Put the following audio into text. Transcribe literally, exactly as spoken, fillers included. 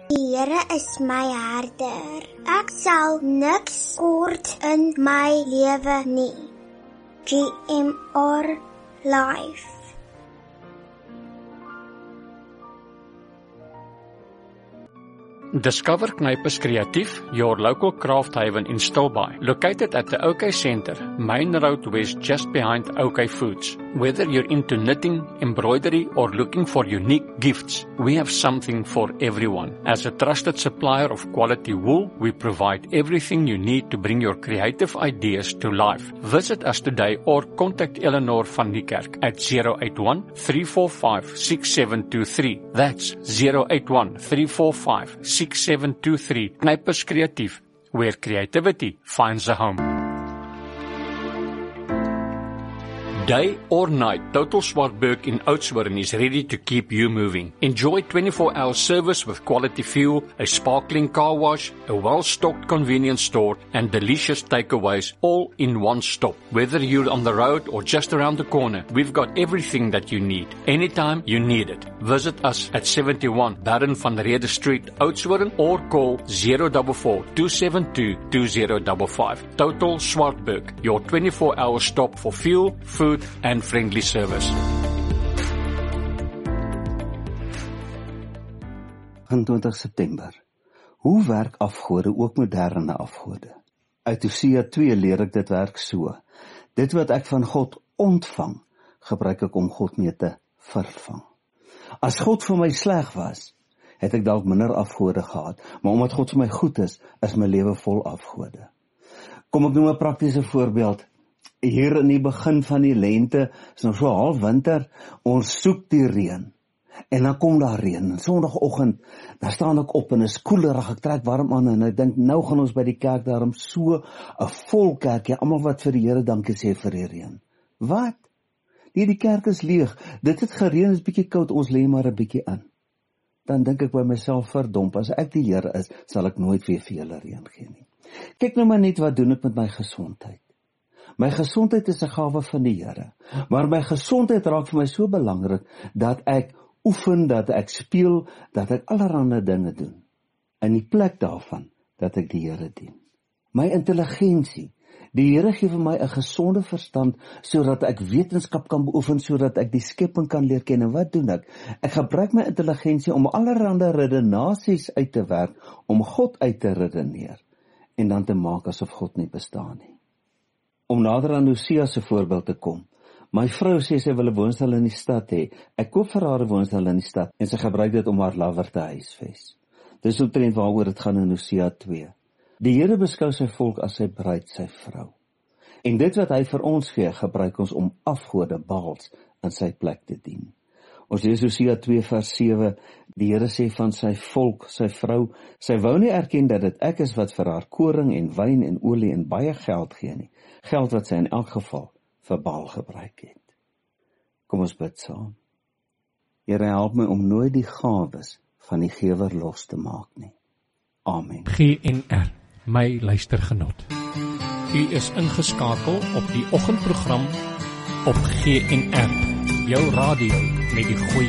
Die Here is my herder. Ek sal niks kort in my lewe nie. G M R Life. Discover Knipers Creatief, your local craft haven in Stilbaai, located at the OK Centre, Main Road West, just behind OK Foods. Whether you're into knitting, embroidery, or looking for unique gifts, we have something for everyone. As a trusted supplier of quality wool, we provide everything you need to bring your creative ideas to life. Visit us today or contact Eleanor van Niekerk at zero eight one, three four five, six seven two three. That's zero eight one, three four five, six seven two three. Knipers Creatief, where creativity finds a home. Day or night, Total Swartberg in Oudtshoorn is ready to keep you moving. Enjoy twenty-four hour service with quality fuel, a sparkling car wash, a well-stocked convenience store, and delicious takeaways, all in one stop. Whether you're on the road or just around the corner, we've got everything that you need, anytime you need it. Visit us at seventy-one Baron van Rede Street, Oudtshoorn, or call zero four four, two seven two, two zero five five. Total Swartberg, your twenty-four hour stop for fuel, food, and friendly service. vyf September. Hoe werk afgode, ook moderne afgode? Uit Hosea twee leer ek dit werk so. Dit wat ek van God ontvang, gebruik ek om God mee te vervang. As God vir my sleg was, het ek dalk minder afgode gehad, maar omdat God vir my goed is, is my lewe vol afgode. Kom ek noem 'n praktiese voorbeeld. Hier in die begin van die lente, is nou so half winter, ons soek die reën. En dan kom daar reën, en sondagoggend, dan staan ek op en is koelerig, ek trek warm aan, en ek dink, nou gaan ons by die kerk daarom so 'n vol kerk, ja, almal wat vir die Here dankie sê vir die reën. Wat? Nee, die kerk is leeg, dit het gereën, is bietjie koud, ons lê maar 'n bietjie in. Dan dink ek by myself, verdomp, as ek die Here is, sal ek nooit weer vir julle reën gee nie. Kyk nou maar net, wat doen ek met my gesondheid? My gesondheid is 'n gawe van die Here, maar my gesondheid raak vir my so belangrik, dat ek oefen, dat ek speel, dat ek allerlei dinge doen, in die plek daarvan, dat ek die Here dien. My intelligensie, die Here gee vir my 'n gesonde verstand, sodat ek wetenskap kan beoefen, sodat ek die skepping kan leer ken. En wat doen ek? Ek gebruik my intelligensie om allerlei redenasies uit te werk, om God uit te redeneer, en dan te maak asof God nie bestaan nie. Om nader aan Hosea se voorbeeld te kom. My vrou sê sy wil 'n woonstel in die stad hê. Ek koop vir haar 'n woonstel in die stad en sy gebruik dit om haar lover te huisves. Dis omtrent waaroor dit gaan in Hosea twee. Die Here beskou sy volk as sy bruid, sy vrou. En dit wat hy vir ons gee, gebruik ons om afgode, Baals, in sy plek te dien. Ons lees Hosea twee vers sewe, die Here sê van sy volk, sy vrou, sy wou nie erken dat dit ek is wat vir haar koring en wyn en olie en baie geld gee nie. Geld wat sy in elk geval vir Baal gebruik het. Kom ons bid saam. Here, help my om nooit die gawes van die gewer los te maak nie. Amen. G N R, my luistergenot. U is ingeskakel op die oggendprogram op G N R, jou radio met die goeie